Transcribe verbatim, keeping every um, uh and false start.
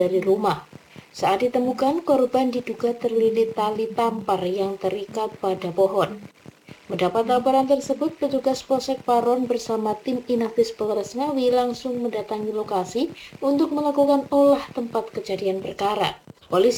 dari rumah. Saat ditemukan, korban diduga terlilit tali tampar yang terikat pada pohon. Mendapat laporan tersebut, petugas Polsek Paron bersama tim Inafis Polres Ngawi langsung mendatangi lokasi untuk melakukan olah tempat kejadian perkara. Polisi